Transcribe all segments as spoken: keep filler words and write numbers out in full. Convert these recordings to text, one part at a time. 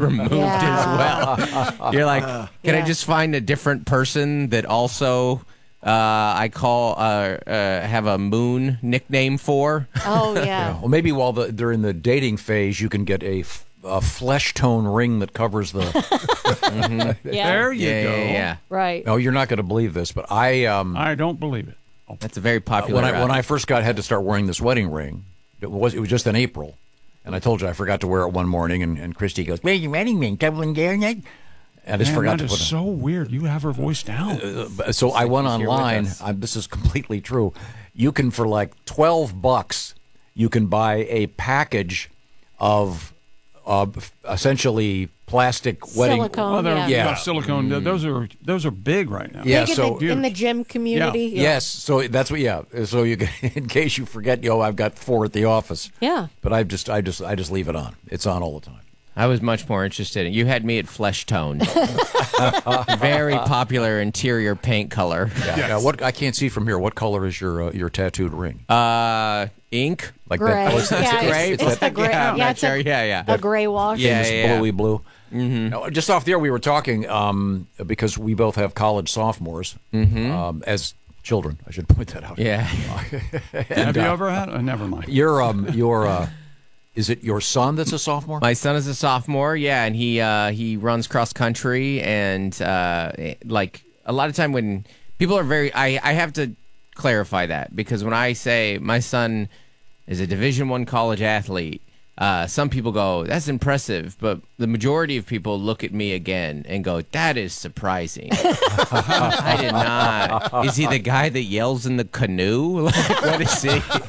removed Yeah. as well. You're like, can Yeah. I just find a different person that also uh, I call uh, uh, have a moon nickname for? Oh, yeah. Well, maybe while the, they're in the dating phase, you can get a, f- a flesh tone ring that covers the. Mm-hmm. Yeah. There you yeah, go. yeah, yeah. Right. No, you're not going to believe this, but I um, I don't believe it. Oh. That's a very popular. when I uh, when I first got had to start wearing this wedding ring. It was it was just in April, and I told you I forgot to wear it one morning, and, and Christy goes, "Where's your wedding ring? Double engagement?" I just Man, forgot that to is put it. so weird. You have her voice down. Uh, so I went he's here with online. us. I, this is completely true. You can for like twelve bucks, you can buy a package of uh, essentially plastic wedding. Silicone. Oh, they're yeah. Yeah. yeah. silicone. Those are those are big right now. Yeah, Big in, so the, in the gym community. Yeah. yes, so that's what. Yeah, so you can, in case you forget, yo, I've got four at the office. Yeah. But I just, I just, I just leave it on. It's on all the time. I was much more interested in. You had me at flesh tone. Very popular interior paint color. Yeah. Yes. Now, what I can't see from here. What color is your uh, your tattooed ring? Uh, ink. Like Gray. that? Oh, it's, it's, Yeah, it's, gray. it's It's that the gray. Yeah, I'm Yeah, not it's sure. a, Yeah, yeah. a gray wash. Yeah, famous yeah. bluey blue. Mm-hmm. Now, just off the air, we were talking um, because we both have college sophomores um, as children. I should point that out. Yeah. Have you uh, ever had? Oh, never mind. Your um, your uh, is it your son that's a sophomore? My son is a sophomore, yeah, and he uh, he runs cross country, and uh, like a lot of time when people are very, I, I have to clarify that because when I say my son is a Division One college athlete, uh, some people go, "That's impressive," but the majority of people look at me again and go, "That is surprising." I did not. Is he the guy that yells in the canoe? Like, what is he?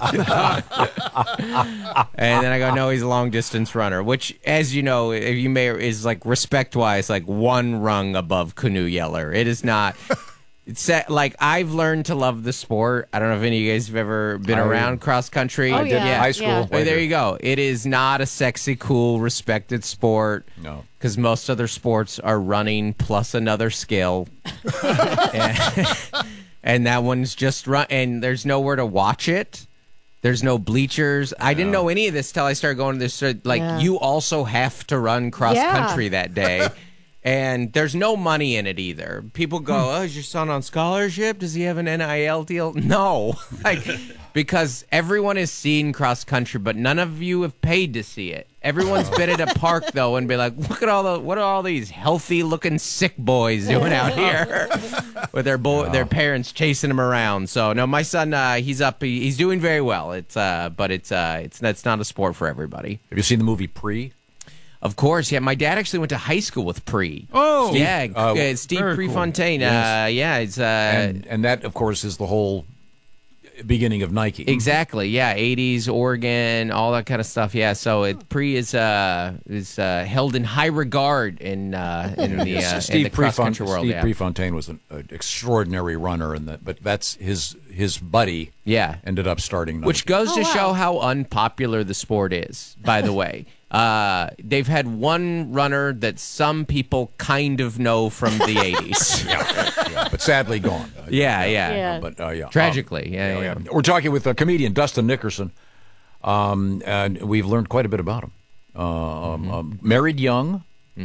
And then I go, no, he's a long distance runner, which, as you know, if you may, is like respect wise, like one rung above canoe yeller. It is not. It's that, like I've learned to love the sport. I don't know if any of you guys have ever been I- around cross country. Oh, I did yeah. high school. Yeah. Well, there you go. It is not a sexy, cool, respected sport. No. Because most other sports are running plus another skill. and, and that one's just run. And there's nowhere to watch it. There's no bleachers. I didn't know any of this till I started going to this. so, Like, Yeah. you also have to run cross Yeah. country that day. And there's no money in it either. People go, oh, is your son on scholarship? Does he have an N I L deal? No. Like, because everyone has seen cross country, but none of you have paid to see it. Everyone's been at a park, though, and be like, look at all the, what are all these healthy-looking sick boys doing out here with their bo- their parents chasing them around. So, no, my son, uh, he's up. He, he's doing very well. It's, uh, but it's, uh, it's, that's not a sport for everybody. Have you seen the movie Pre? Of course, yeah. My dad actually went to high school with Pre. Oh, yeah, uh, uh, Steve very cool. Prefontaine. Yes. Uh, yeah, it's uh, And and that, of course, is the whole beginning of Nike. exactly. Yeah, eighties Oregon, all that kind of stuff. Yeah, so it, Pre is uh, is uh, held in high regard in uh, in the, uh, in Steve the cross Prefont- country world. Steve Yeah. Prefontaine was an, an extraordinary runner, and that, but that's his his buddy. Yeah. ended up starting Nike. Which goes Oh, to wow. show how unpopular the sport is, by the way. Uh, they've had one runner that some people kind of know from the eighties. yeah, but sadly gone. Uh, Yeah, yeah. Yeah. But uh, yeah, Tragically, Um, yeah, yeah, yeah. We're talking with uh, comedian Dustin Nickerson, um, and we've learned quite a bit about him. Uh, um, um, married young.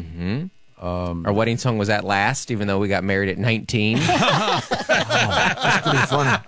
Our wedding song was At Last, even though we got married at nineteen. That's pretty funny.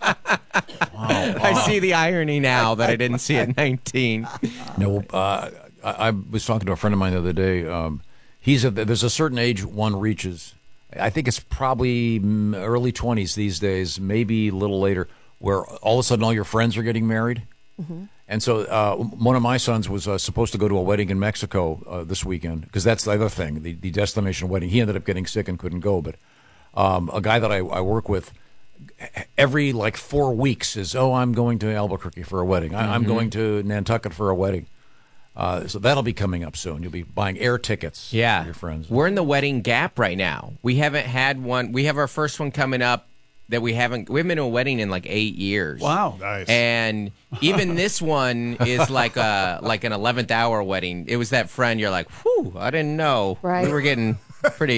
I see the irony now that I didn't see at nineteen. No, uh, I, I was talking to a friend of mine the other day. Um, he's a, there's a certain age one reaches. I think it's probably mm, early twenties these days, maybe a little later, where all of a sudden all your friends are getting married. And so uh, one of my sons was uh, supposed to go to a wedding in Mexico uh, this weekend, because that's the other thing, the, the destination wedding. He ended up getting sick and couldn't go. But um, a guy that I, I work with, every like four weeks is, oh, I'm going to Albuquerque for a wedding. I, I'm going to Nantucket for a wedding. Uh, so that'll be coming up soon. You'll be buying air tickets Yeah. for your friends. We're in the wedding gap right now. We haven't had one. We have our first one coming up that we haven't, we haven't been to a wedding in like eight years. Wow. Nice. And even this one is like a like an eleventh hour wedding. It was that friend you're like, whew, I didn't know. Right. We were getting pretty